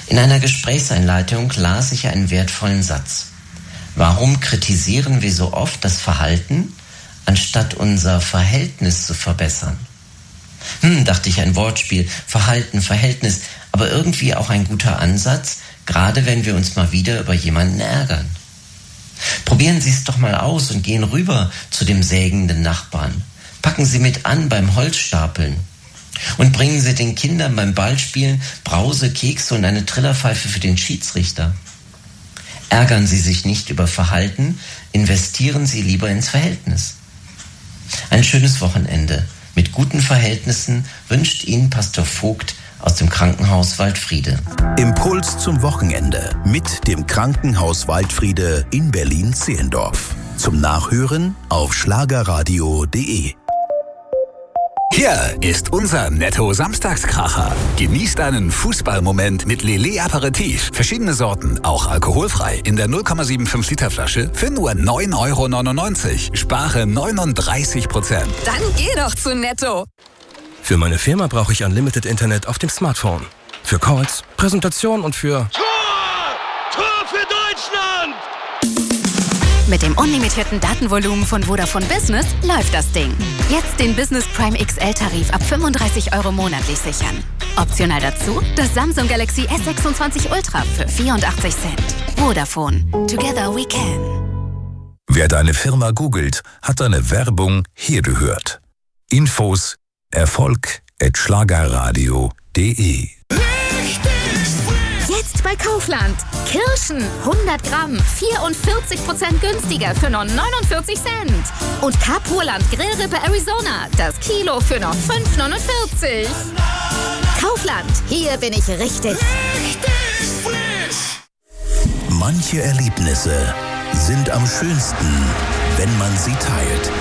In einer Gesprächseinleitung las ich einen wertvollen Satz. Warum kritisieren wir so oft das Verhalten, anstatt unser Verhältnis zu verbessern? Dachte ich, ein Wortspiel, Verhalten, Verhältnis, aber irgendwie auch ein guter Ansatz, gerade wenn wir uns mal wieder über jemanden ärgern. Probieren Sie es doch mal aus und gehen rüber zu dem sägenden Nachbarn. Packen Sie mit an beim Holzstapeln. Und bringen Sie den Kindern beim Ballspielen Brause, Kekse und eine Trillerpfeife für den Schiedsrichter. Ärgern Sie sich nicht über Verhalten, investieren Sie lieber ins Verhältnis. Ein schönes Wochenende mit guten Verhältnissen wünscht Ihnen Pastor Vogt aus dem Krankenhaus Waldfriede. Impuls zum Wochenende mit dem Krankenhaus Waldfriede in Berlin-Zehlendorf. Zum Nachhören auf schlagerradio.de. Hier ist unser Netto-Samstagskracher. Genießt einen Fußballmoment mit Lillet Aperitif. Verschiedene Sorten, auch alkoholfrei. In der 0,75 Liter Flasche für nur 9,99 €. Spare 39%. Dann geh doch zu Netto. Für meine Firma brauche ich Unlimited Internet auf dem Smartphone. Für Calls, Präsentation und für... Tor für Deutschland! Mit dem unlimitierten Datenvolumen von Vodafone Business läuft das Ding. Jetzt den Business Prime XL-Tarif ab 35 € monatlich sichern. Optional dazu das Samsung Galaxy S26 Ultra für 84 Cent. Vodafone. Together we can. Wer deine Firma googelt, hat deine Werbung hier gehört. Infos erfolg@schlagerradio.de. Jetzt bei Kaufland. Kirschen 100 Gramm 44% günstiger für nur 49 Cent. Und Kapurland Grillrippe Arizona, das Kilo für nur 5,49 €. Kaufland, hier bin ich richtig frisch. Manche Erlebnisse sind am schönsten, wenn man sie teilt.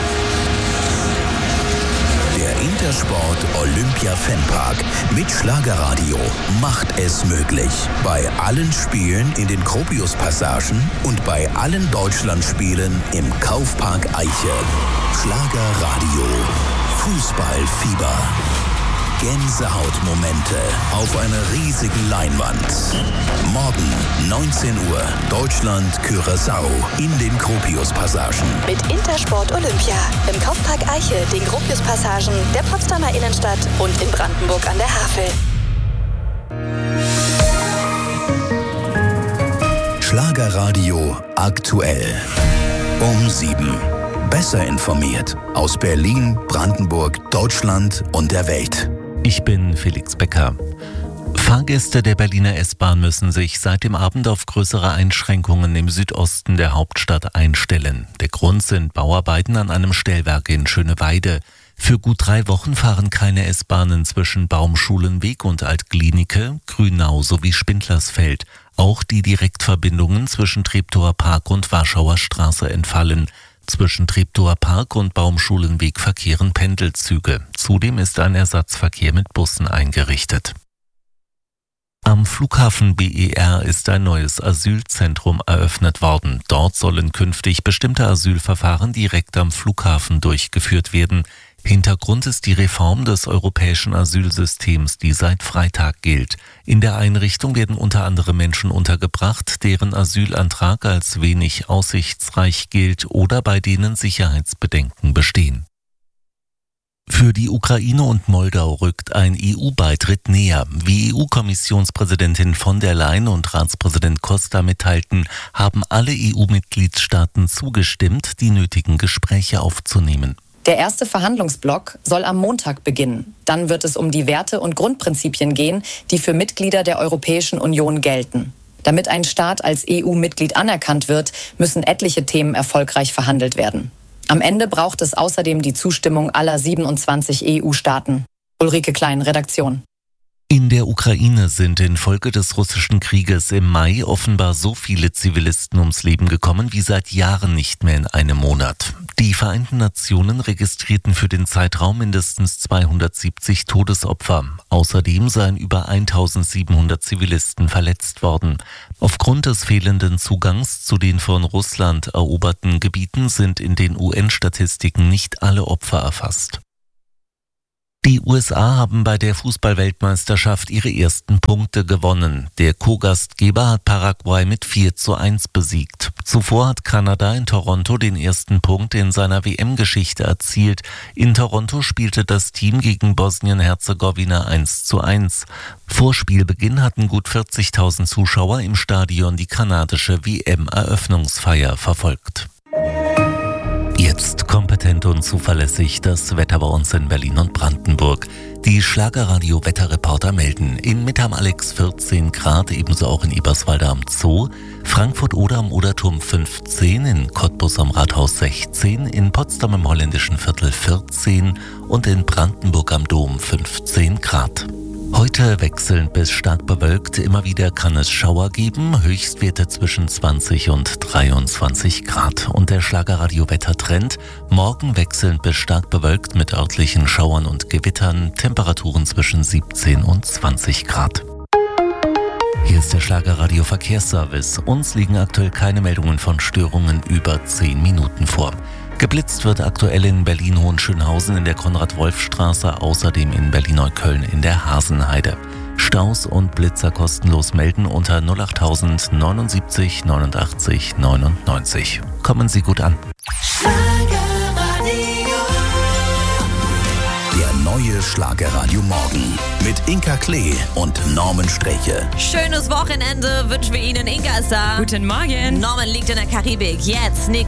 Der Intersport Olympia Fanpark mit Schlagerradio macht es möglich. Bei allen Spielen in den Gropius-Passagen und bei allen Deutschlandspielen im Kaufpark Eiche. Schlagerradio. Fußballfieber. Gänsehautmomente auf einer riesigen Leinwand. Morgen 19 Uhr Deutschland-Curaçao in den Gropius-Passagen. Mit Intersport Olympia im Kaufpark Eiche, den Gropius-Passagen, der Potsdamer Innenstadt und in Brandenburg an der Havel. Schlagerradio aktuell. Um 7. Besser informiert aus Berlin, Brandenburg, Deutschland und der Welt. Ich bin Felix Becker. Fahrgäste der Berliner S-Bahn müssen sich seit dem Abend auf größere Einschränkungen im Südosten der Hauptstadt einstellen. Der Grund sind Bauarbeiten an einem Stellwerk in Schöneweide. Für gut 3 Wochen fahren keine S-Bahnen zwischen Baumschulenweg und Altklinike, Grünau sowie Spindlersfeld. Auch die Direktverbindungen zwischen Treptower Park und Warschauer Straße entfallen. Zwischen Treptower Park und Baumschulenweg verkehren Pendelzüge. Zudem ist ein Ersatzverkehr mit Bussen eingerichtet. Am Flughafen BER ist ein neues Asylzentrum eröffnet worden. Dort sollen künftig bestimmte Asylverfahren direkt am Flughafen durchgeführt werden. Hintergrund ist die Reform des europäischen Asylsystems, die seit Freitag gilt. In der Einrichtung werden unter anderem Menschen untergebracht, deren Asylantrag als wenig aussichtsreich gilt oder bei denen Sicherheitsbedenken bestehen. Für die Ukraine und Moldau rückt ein EU-Beitritt näher. Wie EU-Kommissionspräsidentin von der Leyen und Ratspräsident Costa mitteilten, haben alle EU-Mitgliedstaaten zugestimmt, die nötigen Gespräche aufzunehmen. Der erste Verhandlungsblock soll am Montag beginnen. Dann wird es um die Werte und Grundprinzipien gehen, die für Mitglieder der Europäischen Union gelten. Damit ein Staat als EU-Mitglied anerkannt wird, müssen etliche Themen erfolgreich verhandelt werden. Am Ende braucht es außerdem die Zustimmung aller 27 EU-Staaten. Ulrike Klein, Redaktion. In der Ukraine sind infolge des russischen Krieges im Mai offenbar so viele Zivilisten ums Leben gekommen wie seit Jahren nicht mehr in einem Monat. Die Vereinten Nationen registrierten für den Zeitraum mindestens 270 Todesopfer. Außerdem seien über 1700 Zivilisten verletzt worden. Aufgrund des fehlenden Zugangs zu den von Russland eroberten Gebieten sind in den UN-Statistiken nicht alle Opfer erfasst. Die USA haben bei der Fußball-Weltmeisterschaft ihre ersten Punkte gewonnen. Der Co-Gastgeber hat Paraguay mit 4:1 besiegt. Zuvor hat Kanada in Toronto den ersten Punkt in seiner WM-Geschichte erzielt. In Toronto spielte das Team gegen Bosnien-Herzegowina 1:1. Vor Spielbeginn hatten gut 40.000 Zuschauer im Stadion die kanadische WM-Eröffnungsfeier verfolgt. Jetzt kompetent und zuverlässig das Wetter bei uns in Berlin und Brandenburg. Die Schlagerradio-Wetterreporter melden: in Mitte am Alex 14 Grad, ebenso auch in Eberswalde am Zoo, Frankfurt-Oder am Oderturm 15, in Cottbus am Rathaus 16, in Potsdam im Holländischen Viertel 14 und in Brandenburg am Dom 15 Grad. Heute wechselnd bis stark bewölkt, immer wieder kann es Schauer geben, Höchstwerte zwischen 20 und 23 Grad. Und der Schlagerradio-Wettertrend: morgen wechselnd bis stark bewölkt mit örtlichen Schauern und Gewittern, Temperaturen zwischen 17 und 20 Grad. Hier ist der Schlagerradio-Verkehrsservice. Uns liegen aktuell keine Meldungen von Störungen über 10 Minuten vor. Geblitzt wird aktuell in Berlin-Hohenschönhausen in der Konrad-Wolf-Straße, außerdem in Berlin-Neukölln in der Hasenheide. Staus und Blitzer kostenlos melden unter 08000 79 89 99. Kommen Sie gut an. Der neue Schlagerradio Morgen mit Inka Klee und Norman Streche. Schönes Wochenende wünschen wir Ihnen. Inka ist da. Guten Morgen. Norman liegt in der Karibik. Jetzt Nick